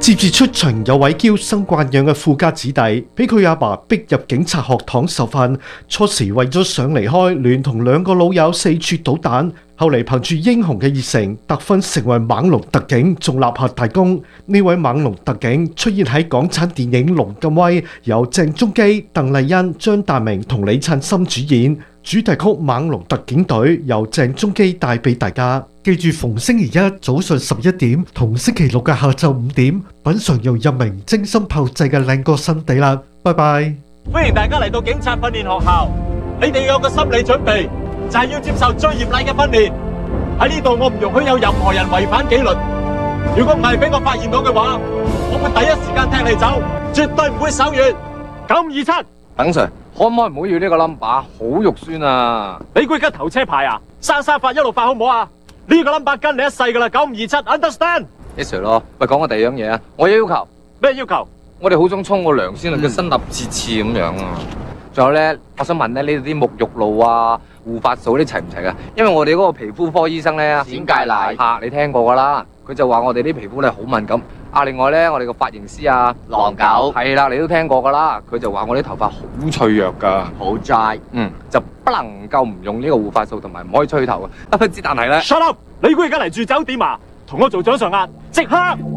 接住出場有位嬌生慣養嘅富家子弟，俾佢阿爸逼入警察學堂受訓。初時為咗想離開，亂同兩個老友四處搗蛋。後嚟憑住英雄嘅熱誠，特訓成為猛龍特警，仲立下大功。呢位猛龍特警出現喺港產電影《龍咁威》，由鄭中基、鄧麗欣、張達明同李燦森主演。主題曲《猛龍特警隊》由鄭中基帶俾大家。記住逢星期一早上11點同星期六嘅下晝5點，品嚐由任明精心炮製嘅靚歌新地啦。拜拜！ 歡迎大家嚟到警察訓練學校，你哋要有個心理準備，就係要接受最嚴厲嘅訓練。喺呢度我唔容許有任何人違反紀律。如果唔係俾我發現到嘅話，我會第一時間踢你走，絕對唔會手軟。9527， 等 Sir， 可唔可以唔好要呢個 number？ 好肉酸啊！ 你估而家頭車牌啊？生沙發一路發好唔好啊？呢個 number 跟你一世噶啦，9527，understand？ Yes Sir 咯，喂，講個第二樣嘢啊，我有要求。 咩要求？ 我哋好想沖個涼先啊，叫身立節次咁樣啊。仲有咧，我想問咧，你哋啲沐浴露啊、護髮素啲齊唔齊噶？因為我哋嗰個皮膚科醫生咧，冼介乃你聽過噶啦，佢就話我哋啲皮膚咧好敏感。另外咧，我哋個髮型師啊， 狼狗係啦，你都聽過噶啦，佢就話我啲頭髮好脆弱噶， 好 dry， 就不能夠唔用呢個護髮素，同埋唔可以吹頭啊。但係咧 ，shut up！ 你估而家嚟住酒店啊？同我做掌上壓，即刻！